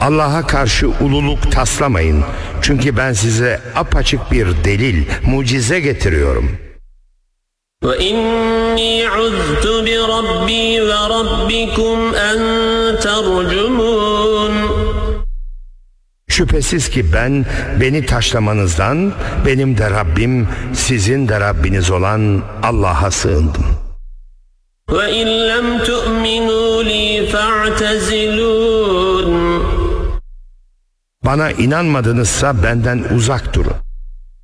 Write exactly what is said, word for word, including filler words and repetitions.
Allah'a karşı ululuk taslamayın. Çünkü ben size apaçık bir delil, mucize getiriyorum. وَإِنِّي عُذْتُ بِرَبِّي وَرَبِّكُمْ أَنْ تَرْجُمُونَ Şüphesiz ki ben beni taşlamanızdan, benim de Rabbim, sizin de Rabbiniz olan Allah'a sığındım. وَإِنْ لَمْ تُؤْمِنُوا لِي فَاعْتَزِلُونَ Bana inanmadınızsa benden uzak durun.